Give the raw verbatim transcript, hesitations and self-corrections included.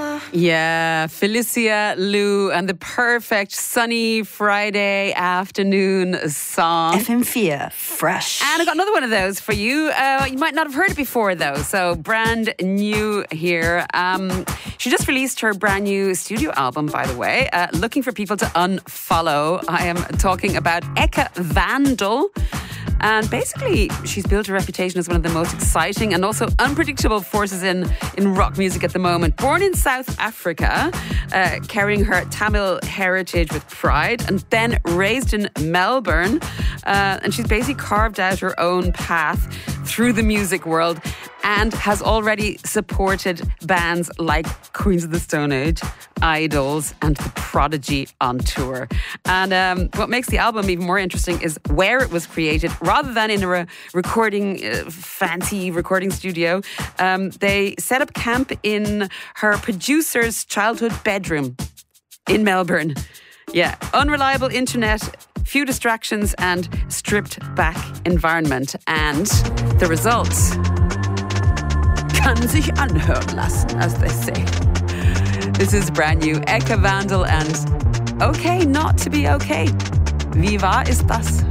Yeah, Felicia Lou and the perfect sunny Friday afternoon song. F M four, fresh. And I got another one of those for you. Uh, you might not have heard it before, though, so brand new here. Um, she just released her brand new studio album, by the way, uh, looking for people to unfollow. I am talking about Eka Vandal. And basically, she's built a reputation as one of the most exciting and also unpredictable forces in, in rock music at the moment. Born in South Africa, uh, carrying her Tamil heritage with pride, and then raised in Melbourne. Uh, and she's basically carved out her own path through the music world and has already supported bands like Queens of the Stone Age, Idols, and The Prodigy on tour. And um, what makes the album even more interesting is where it was created. Rather than in a re- recording, uh, fancy recording studio, um, they set up camp in her producer's childhood bedroom in Melbourne. Yeah, unreliable internet, few distractions, and stripped back environment. And the results kann sich anhören lassen, as they say. This is brand new Eka Vandal and Okay Not to Be Okay. Wie wahr ist das?